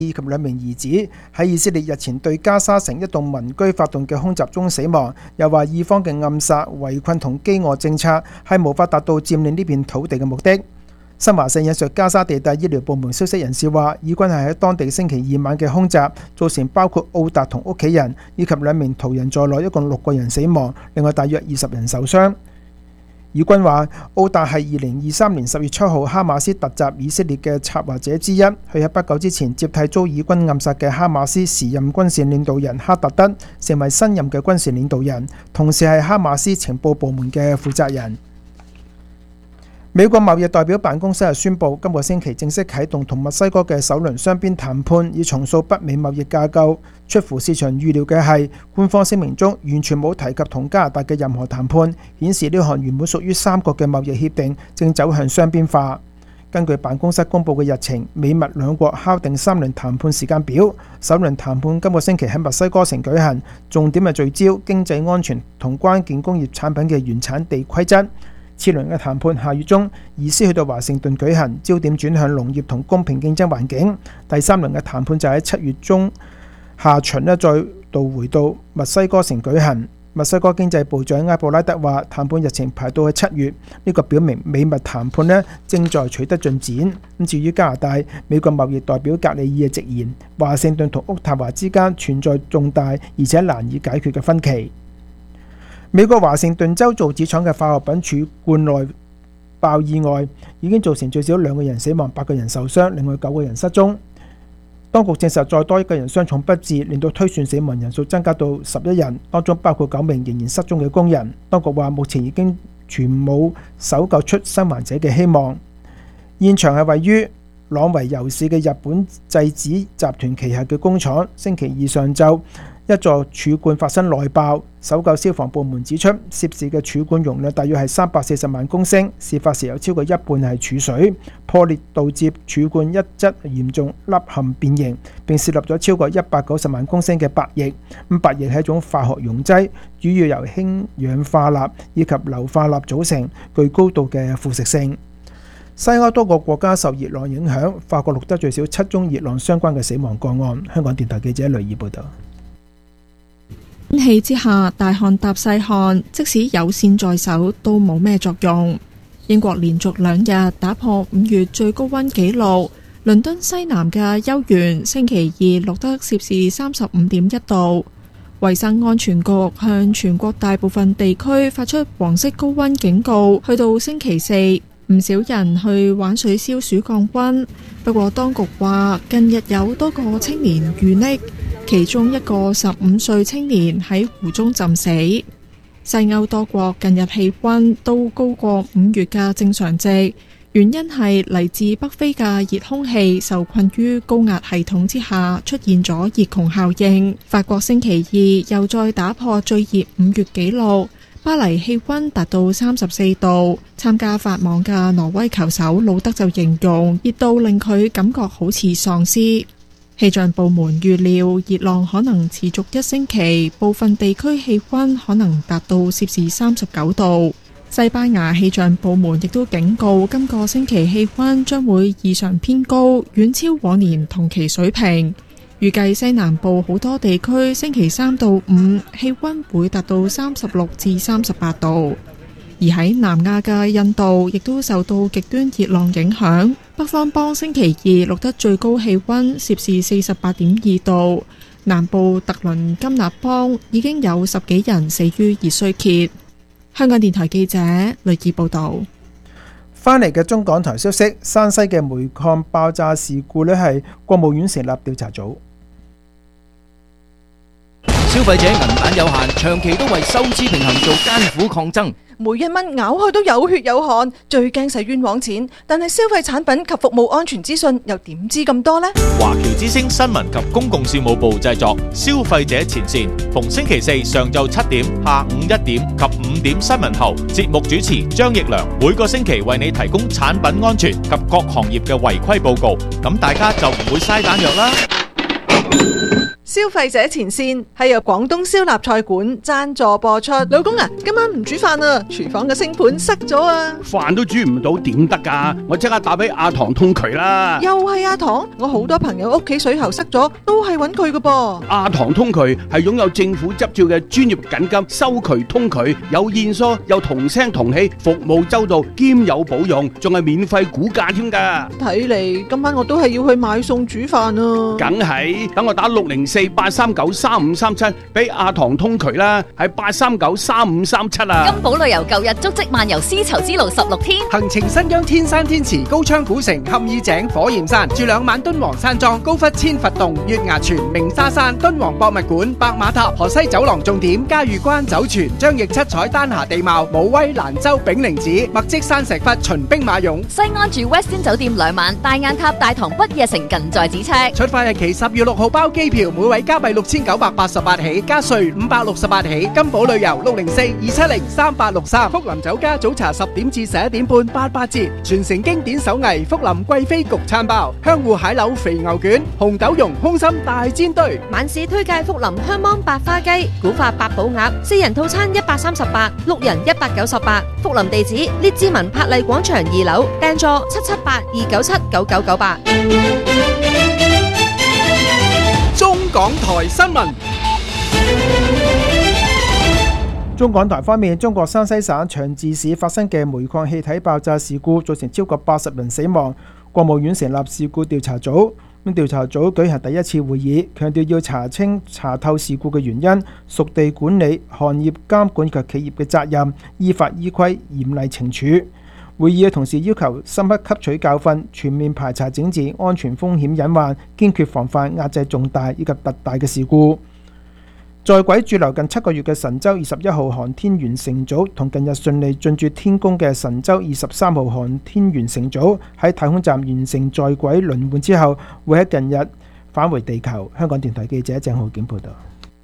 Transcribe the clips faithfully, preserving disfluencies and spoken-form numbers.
以及兩名兒子喺以色列日前對加沙城一棟民居發動嘅空襲中死亡。又話以方嘅暗殺、圍困同飢餓政策係無法達到佔領呢片土地嘅目的。新華社引述加沙地帶醫療部門消息人士話，以軍係喺當地星期二晚嘅空襲造成包括奧達同屋企人以及兩名途人在內一共六個人死亡，另外大約二十人受傷。以軍話奧達係二零二三年十月七號哈馬斯突襲以色列嘅策劃者之一，佢喺不久之前接替遭以軍暗殺嘅哈馬斯時任軍事領導人哈特德，成為新任嘅軍事領導人，同時係哈馬斯情報部門嘅負責人。美國貿易代表辦公室係宣布，今個星期正式啟動同墨西哥嘅首輪雙邊談判，以重塑北美貿易架構。出乎市場預料嘅係，官方聲明中完全冇提及同加拿大嘅任何談判，顯示呢項原本屬於三國嘅貿易協定正走向雙邊化。根據辦公室公佈嘅日程，美墨兩國敲定三輪談判時間表。首輪談判今個星期喺墨西哥城舉行，重點係聚焦經濟安全同關鍵工業產品嘅原產地規則。次輪嘅談判下月中移師去到華盛頓舉行，焦點轉向農業同公平競爭環境。第三輪嘅談判就喺七月中下旬咧，再度回到墨西哥城舉行。墨西哥經濟部長埃布拉德話，談判日程排到去七月，呢個表明美墨談判咧正在取得進展。咁至於加拿大，美國貿易代表格里爾直言，華盛頓同渥太華之間存在重大而且難以解決嘅分歧。美國華盛頓州造紙廠嘅化學品儲罐內爆意外，已經造成最少兩個人死亡，八個人受傷，另外九個人失蹤。當局證實再多一個人傷重不治，令到推算死亡人數增加到十一人，當中包括九名仍然失蹤嘅工人。當局話目前已經全冇搜救出生還者嘅希望。現場係位於朗維尤市嘅日本製紙集團旗下嘅工廠。星期二上晝，一座儲罐發生內爆，搜救消防部門指出，涉事嘅儲罐容量大約係三百四十萬公升，事發時有超過一半係儲水，破裂導致儲罐一側嚴重凹陷變形，並泄漏咗超過一百九十萬公升嘅白液。咁白液係一種化學溶劑，主要由氫氧化鈉以及硫化鈉組成，具高度嘅腐蝕性。西歐多個國家受熱浪影響，法國錄得最少七宗熱浪相關嘅死亡個案。香港電台記者雷爾報道。 天氣之下，大汗搭細汗，即使有線在手都冇咩作用。英國連續兩日打破五月最高溫紀錄，倫敦西南嘅休園星期二錄得攝氏三十五點一度。衛生安全局向全國大部分地區發出黃色高溫警告，去到星期四，唔少人去玩水消暑降溫。不過當局話，近日有多個青年遇溺，其中一個十五歲青年喺湖中浸死。西歐多國近日氣溫都高過五月嘅正常值，原因係嚟自北非嘅熱空氣受困於高壓系統之下，出現咗熱穹效應。法國星期二又再打破最熱五月紀錄，巴黎氣溫達到三十四度。參加法網嘅挪威球手魯德就形容熱到令佢感覺好似喪屍。氣象部門預料熱浪可能持續一星期，部分地區氣溫可能達到攝氏三十九度。西班牙氣象部門亦都警告，今個星期氣溫將會異常偏高，遠超往年同期水平。預計西南部好多地區星期三到五氣溫會達到三十六至三十八度。而喺南亞嘅印度亦都受到極端熱浪影響，北方邦星期二錄得最高氣溫攝氏四十八點二度，南部特倫金納邦已經有十幾人死於熱衰竭。香港電台記者雷義報道。 翻嚟嘅中港台消息，山西嘅煤礦爆炸事故呢係國務院成立調查組。 消費者銀彈有限，長期都為收支平衡做艱苦抗爭。 每一蚊咬開都有血有汗，最驚使冤枉錢。但係消費產品及服務安全資訊又點知咁多呢？ 華僑之聲新聞及公共事務部製作，消費者前線，逢星期四上晝七點、下午一點及五點新聞後，節目主持張奕良每個星期為你提供產品安全及各行業嘅違規報告，咁大家就唔會嘥彈藥啦。 消費者前線係由廣東燒臘菜館贊助播出。老公啊，今晚唔煮飯啊，廚房嘅星盤塞咗啊！ 飯都煮唔到點得噶？我即刻打俾阿唐通渠啦！ 又係阿唐，我好多朋友屋企水喉塞咗，都係揾佢㗎噃。 阿唐通渠係擁有政府執照嘅專業緊急收渠通渠，有現疏，有同聲同氣，服務周到，兼有保用，仲係免費估價添噶。 睇嚟今晚我都係要去買餸煮飯啊！ 梗係，等我打六零四八三九三五三七俾阿唐通渠啦，係八三九三五三七啊！ 金寶旅遊舊日足跡漫遊絲綢之路十六天， 行程新疆天山天池、高昌古城、坎耳井、火焰山，住兩晚敦煌山莊、高忽千佛洞、月牙泉、鳴沙山、敦煌博物館、白馬塔、河西走廊重點、嘉峪關酒泉、張掖七彩丹霞地貌、武威蘭州炳靈寺、墨跡山石窟、秦兵馬俑。 西安住 Westin 酒店兩晚，大雁塔、大唐不夜城近在咫尺。 出發日期十月六號包機票，每位加幣六千九百八十八起，加稅五百六十八起。金寶旅遊六零四二七零三八六三。福林酒家早茶十點至十一點半八八折，傳承經典手藝福林貴妃焗餐包、香芋蟹柳肥牛卷、紅豆蓉空心大煎堆。 晚市推介福林香芒百花雞、古法八寶鴨，四人套餐一百三十八，六人一百九十八。福林地址：列治文柏麗廣場二樓，訂座七七八二九七九九九八。 中港台新聞。 中港台方面，中國山西省長治市發生嘅煤礦氣體爆炸事故，造成超過八十人死亡。國務院成立事故調查組，咁調查組舉行第一次會議，強調要查清查透事故嘅原因，屬地管理、行業監管及企業嘅責任，依法依規嚴厲懲處。會議嘅同時要求深刻吸取教訓，全面排查整治安全風險隱患，堅決防範壓制重大以及特大嘅事故。在軌駐留近七個月嘅神舟二十一號航天員乘組同近日順利進駐天宮嘅神舟二十三號航天員乘組喺太空站完成在軌輪換之後，會喺近日返回地球。香港電台記者鄭浩景報道。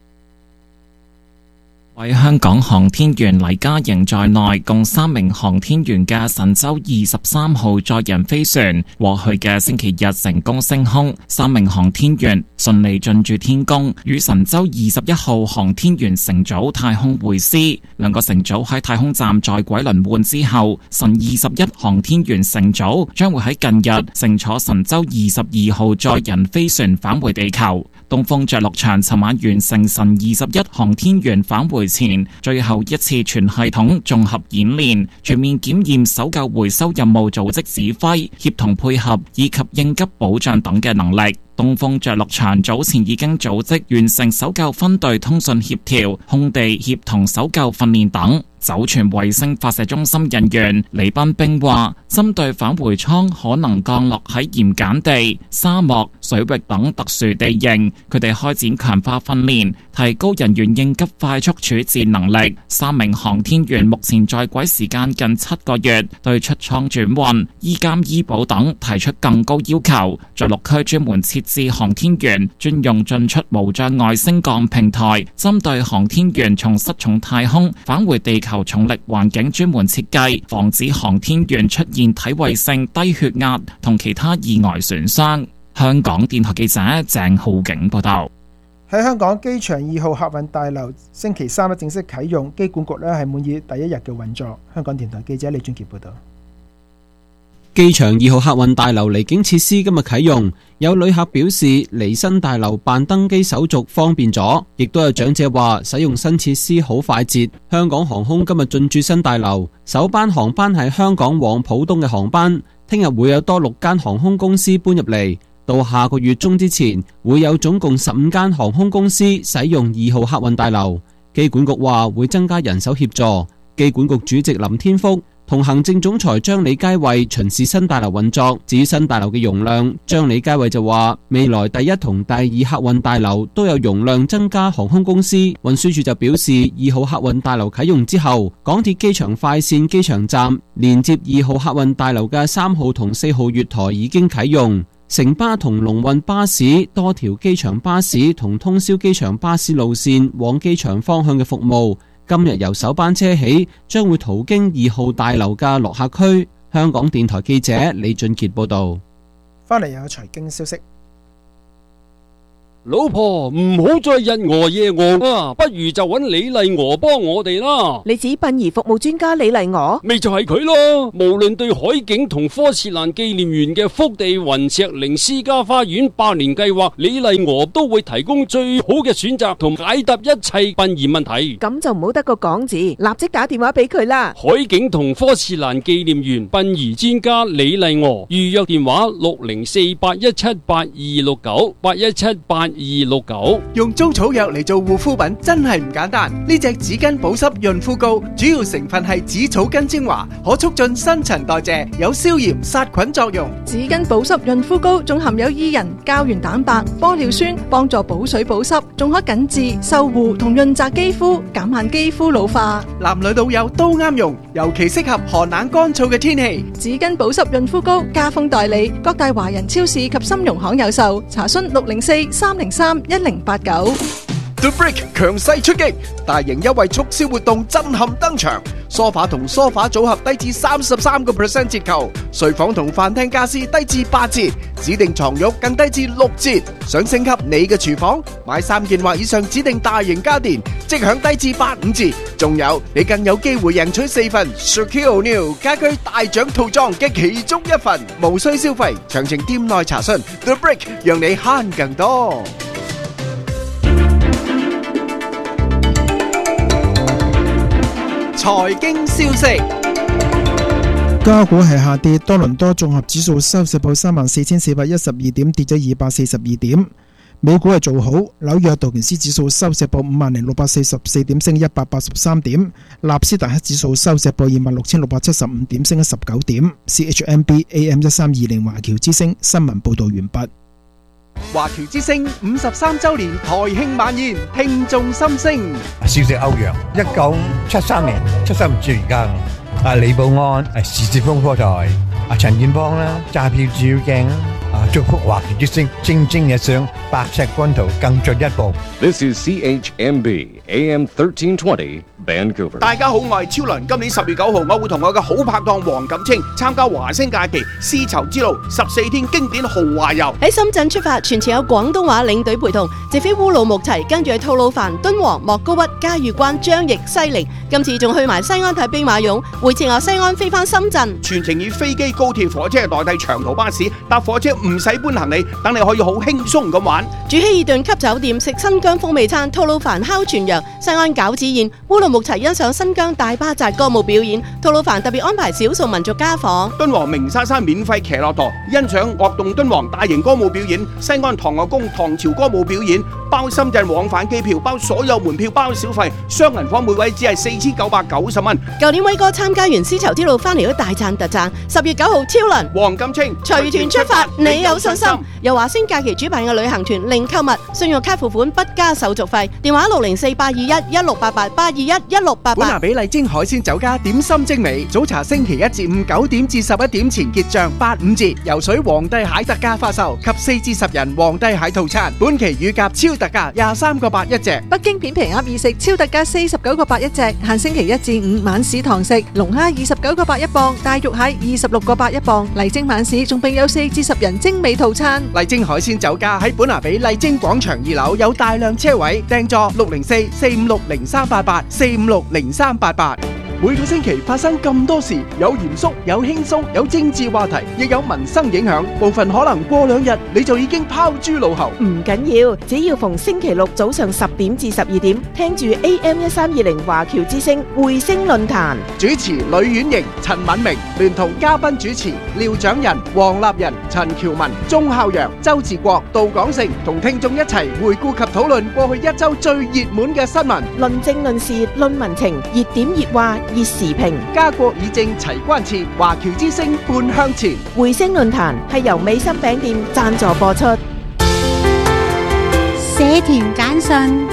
為香港航天員黎嘉瑩在內共三名航天員嘅神舟二十三號載人飛船，過去嘅星期日成功升空，三名航天員順利進駐天宮，與神舟二十一號航天員乘組太空會師。兩個乘組喺太空站在軌輪換之後，神二十一航天員乘組將會喺近日乘坐神舟二十二號載人飛船返回地球。東風着陸場尋晚完成神二十一航天員返回前最後一次全系統綜合演練，全面檢驗搜救回收任務組織指揮、協同配合以及應急保障等嘅能力。東風着陸場早前已經組織完成搜救分隊通訊協調、空地協同搜救訓練等。酒泉衛星發射中心人員李斌兵話，針對返回艙可能降落喺鹽鹼地、沙漠、水域等特殊地形，佢哋開展強化訓練，提高人員應急快速處置能力。三名航天員目前在軌時間近七個月，對出艙轉運、醫監醫保等提出更高要求。着陸區專門設置航天員專用進出無障礙升降平台，針對航天員從失重太空返回地球重力環境專門設計，防止航天員出現體位性低血壓同其他意外損傷。香港電台記者鄭浩景報道。 喺香港機場二號客運大樓星期三正式啟用，機管局咧係滿意第一日嘅運作。香港電台記者李俊傑報道。 機場二號客運大樓離境設施今日啟用，有旅客表示離新大樓辦登機手續方便咗，亦都有長者話使用新設施好快捷。香港航空今日進駐新大樓，首班航班係香港往浦東嘅航班，聽日會有多六間航空公司搬入嚟，到下個月中之前會有總共十五間航空公司使用二號客運大樓。機管局話會增加人手協助。機管局主席林天福同行政總裁張李佳慧巡視新大樓運作。至於新大樓嘅容量，張李佳慧就話未來第一同第二客運大樓都有容量增加航空公司。運輸署就表示，二號客運大樓啟用之後，港鐵機場快線機場站連接二號客運大樓嘅三號同四號月台已經啟用。城巴同龍運巴士多條機場巴士同通宵機場巴士路線往機場方向嘅服務，今日由首班車起，將會途經二號大樓嘅落客區。香港電台記者李俊傑報道。 翻嚟有財經消息。 老婆唔好再日鵝夜鵝啊，不如就揾李麗娥幫我哋啦。 你指殯儀服務專家李麗娥？ 咪就係佢咯。無論對海景同科切蘭紀念園嘅福地雲石靈私家花園百年計劃，李麗娥都會提供最好嘅選擇同解答一切殯儀問題。 咁就唔好得個講字，立即打電話俾佢啦。 海景同科切蘭紀念園殯儀專家李麗娥，預約電話六零四八一七八二六九八一七八二六九。 用中草藥嚟做護膚品真係唔簡單。呢隻紙巾保濕潤膚膏主要成分係紫草根精華，可促進新陳代謝，有消炎殺菌作用。 紙巾保濕潤膚膏仲含有伊人、膠原蛋白、玻尿酸，幫助補水保濕，仲可緊致、修護同潤澤肌膚，減慢肌膚老化。 男女老幼都啱用，尤其適合寒冷乾燥嘅天氣。 紙巾保濕潤膚膏加封代理，各大華人超市及深融行有售。查詢六零四三零三一零八九。 The Brick 強勢出擊，大型優惠促銷活動震撼登場。梳化同梳化組合低至三十三個 percent 折扣，睡房同飯廳家私低至八折，指定床褥更低至六折。想升級你嘅廚房，買三件或以上指定大型家電，即享低至八五折。仲有你更有機會贏取四份 Shakil New 家居大獎套裝嘅其中一份，無需消費。詳情店內查詢。The Brick 讓你慳更多。財經消息， 交股係下跌，多倫多綜合指數收市報三萬四千四百一十二點，跌咗二百四十二點。美股係做好，紐約道瓊斯指數收市報五萬零六百四十四點，升一百八十三點。納斯達克指數收市報二萬六千六百七十五點，升咗十九點。C H M B A M 一三二零華僑之星新聞報道完畢。 華僑之星五十三周年台慶晚宴，聽眾心聲。 消息歐陽，一九七三年出生唔知而家。啊李寶安，啊時捷風波台，啊陳建邦啦，揸票照鏡啦。啊祝福華僑之星蒸蒸日上，百尺竿頭更進一步。 This is C H M B A M thirteen twenty Vancouver。 大家好，我係超倫。今年十月九號，我會同我嘅好拍檔黃錦清參加華星假期絲綢之路十四天經典豪華遊。 喺深圳出發，全程有廣東話領隊陪同，直飛烏魯木齊，跟住去吐魯番、敦煌、莫高窟、嘉峪關、張掖、西寧。今次仲去埋西安睇兵馬俑，回程由西安飛翻深圳。 全程以飛機、高鐵、火車代替長途巴士，搭火車唔使搬行李，等你可以好輕鬆咁玩。 住希爾頓級酒店，食新疆風味餐，吐魯番烤全羊，西安餃子宴，烏魯木齊欣賞新疆大巴扎歌舞表演，吐魯番特別安排少數民族家訪。 敦煌鳴沙山免費騎駱駝，欣賞樂動敦煌大型歌舞表演。西安唐樂宮唐朝歌舞表演，包深圳往返機票，包所有門票，包小費，雙人房每位只係四千九百九十蚊。 舊年威哥參加完絲綢之路翻嚟都大讚特讚。十月九號超輪黃錦清隨團出發，你有信心？由華星假期主辦嘅旅行團，零購物，信用卡付款不加手續費。電話六零四八二一一六八八八二一一六八八。 本拿比麗晶海鮮酒家點心精美，早茶星期一至五九點至十一點前結賬八五折，游水皇帝蟹特價發售，及四至十人皇帝蟹套餐，本期乳鴿超特價廿三個八一隻。 北京片皮鴨二食超特價四十九個八一隻，限星期一至五晚市堂食。龍蝦二十九個八一磅，大肉蟹二十六個八一磅。麗晶晚市仲並有四至十人精美套餐。 麗晶海鮮酒家喺本拿比麗晶廣場二樓有大量車位，訂座六零四四五六零三八八四五六零三八八。每個星期發生咁多事，有嚴肅，有輕鬆，有政治話題，亦有民生影響，部分可能過兩日你就已經拋諸腦後。 唔緊要，只要逢星期六早上十點至十二點，聽住 A M 一三二零華僑之聲匯星論壇， 主持呂婉瑩、陳敏明，聯同嘉賓主持廖長仁、黃立仁、陳喬文、鐘孝陽、周志國、杜廣成，同聽眾一齊回顧及討論過去一周最熱門嘅新聞， 論政論事論民情，熱點熱話熱時評， 家國議政齊關切，華僑之聲半向前。 匯星論壇係由美心餅店贊助播出。 社團簡訊，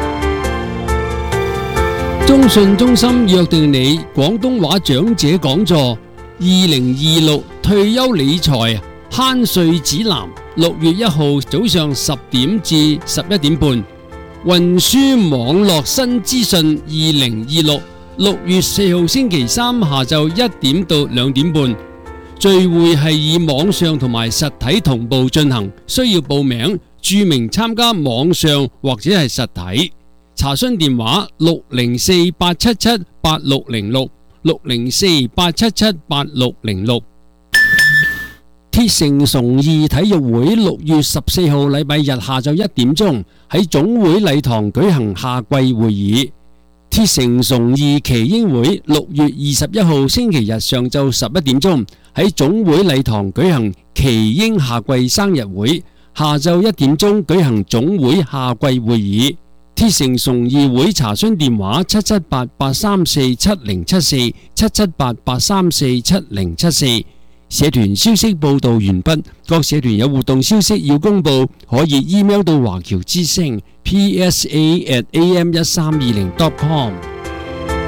中信中心約定你廣東話長者講座二零二六退休理財慳稅指南，六月一號早上十點至十一點半，運輸網絡新資訊二零二六。六月四號星期三下晝一點到兩點半，聚會係以網上同埋實體同步進行，需要報名。 注明參加網上或者係實體。查詢電話六零四八七七八六零六六零四八七七八六零六。鐵城崇義體育會六月十四號禮拜日下晝一點鐘喺總會禮堂舉行夏季會議。鐵城崇義耆英會六月二十一號星期日上晝十一點鐘喺總會禮堂舉行耆英夏季生日會，下晝一點鐘舉行總會夏季會議。鐵城崇義會查詢電話七七八八三四七零七四七七八八三四七零七四。社團消息報道完畢，各社團有活動消息要公佈，可以 email 到華僑之聲 p s a at a m 一三二零 dot com。